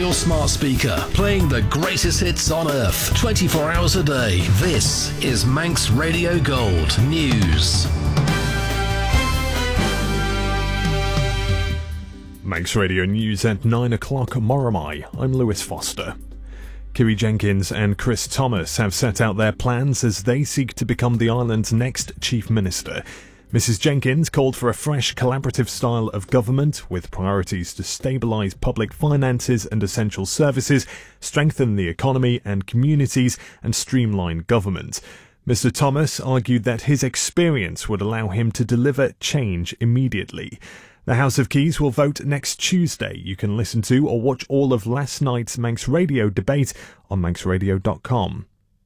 your smart speaker, playing the greatest hits on earth, 24 hours a day. This is Manx Radio Gold News. Manx Radio News at 9 o'clock Moromai. I'm Lewis Foster. Kiri Jenkins and Chris Thomas have set out their plans as they seek to become the island's next Chief Minister. Mrs Jenkins called for a fresh collaborative style of government with priorities to stabilise public finances and essential services, strengthen the economy and communities and streamline government. Mr Thomas argued that his experience would allow him to deliver change immediately. The House of Keys will vote next Tuesday. You can listen to or watch all of last night's Manx Radio debate on manxradio.com.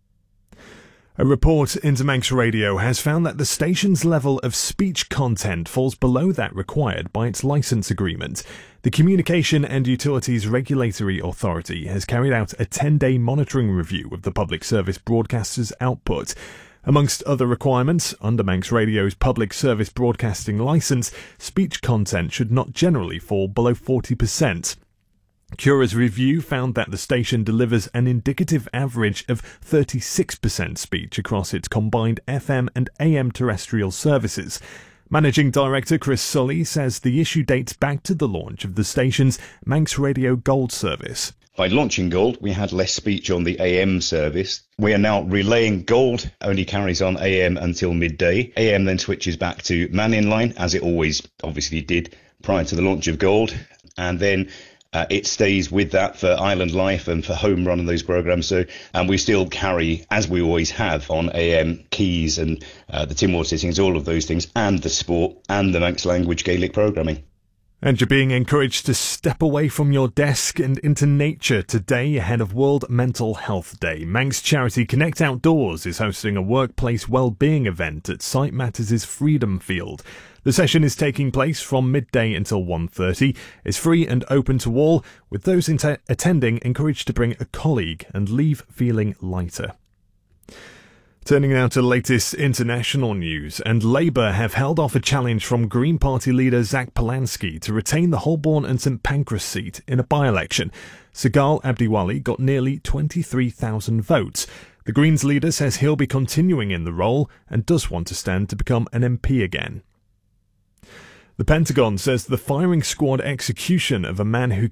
A report into Manx Radio has found that the station's level of speech content falls below that required by its licence agreement. The Communication and Utilities Regulatory Authority has carried out a 10-day monitoring review of the public service broadcaster's output. Amongst other requirements, under Manx Radio's public service broadcasting licence, speech content should not generally fall below 40%. Cura's review found that the station delivers an indicative average of 36% speech across its combined FM and AM terrestrial services. Managing Director Chris Sully says the issue dates back to the launch of the station's Manx Radio Gold service. By launching Gold, we had less speech on the AM service. We are now relaying Gold, only carries on AM until midday. AM then switches back to Man in Line, as it always obviously did prior to the launch of Gold. And then it stays with that for Island Life and for Home Run and those programmes. And we still carry, as we always have, on AM Keys and the Timor sittings, all of those things, and the sport and the Manx language Gaelic programming. And you're being encouraged to step away from your desk and into nature today ahead of World Mental Health Day. Manx charity Connect Outdoors is hosting a workplace wellbeing event at St Matters' Freedom Field. The session is taking place from midday until 1:30. It's free and open to all, with those attending encouraged to bring a colleague and leave feeling lighter. Turning now to the latest international news, and Labour have held off a challenge from Green Party leader Zach Polanski to retain the Holborn and St Pancras seat in a by-election. Sagal Abdiwali got nearly 23,000 votes. The Greens leader says he'll be continuing in the role and does want to stand to become an MP again. The Pentagon says the firing squad execution of a man who